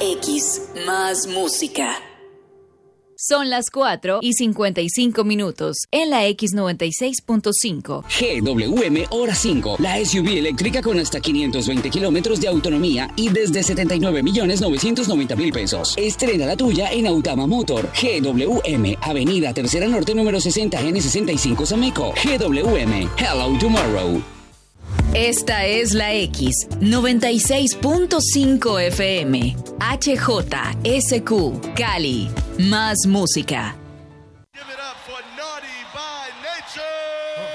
X, más música. Son las 4:55 en la X96.5. GWM Hora 5, la SUV eléctrica con hasta 520 kilómetros de autonomía y desde 79.990.000 pesos. Estrena la tuya en Autama Motor. GWM, Avenida Tercera Norte, número 60N65 Sameco. GWM, Hello Tomorrow. Esta es la X 96.5 FM. HJSQ, Cali. Más música.